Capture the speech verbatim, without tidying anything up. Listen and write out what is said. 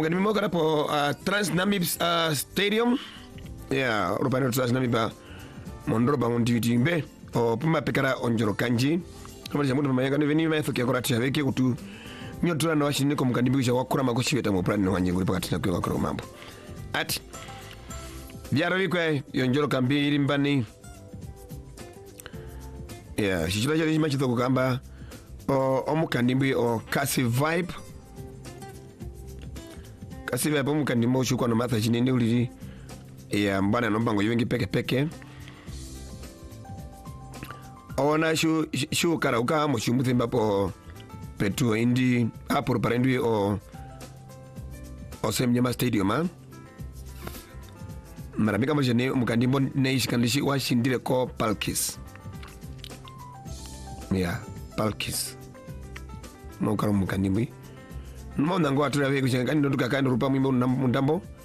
mukandimbi mokara po uh, Trans Namib uh, Stadium. Yeah, rupano Trans Namib mondroba munditimbe o puma pekara onjoro kanji. Kama jamu mayanga ne veni mai fukia korati aveke kutu nyotura na washini ko mukandimbi kisha wakura makoshi weta mu plan wanje nguri pakati na kwa kwa mambo. Ati byaro bikwe yonjoro kambi irimbani. Yeah, shichira chali machito kugamba o omukandimbi o Kasi Vibe. Kasi Vibe omukandimbi oshukwa no matha chinene uliri. Yeah, mbana nombango yuwengi peke peke. Ona shu shu karauka mo shumbuthi mbapo petu indi hapo parendu o o Semnyama Stadium ha. Marabika mjene mukandimbo neish kandishi washindire ko Palkis. Yeah, Palkis. No karo mukandimbi. Mo nango atura we kushanga kandi ndo tukakanda rupa mwimbo mundambo.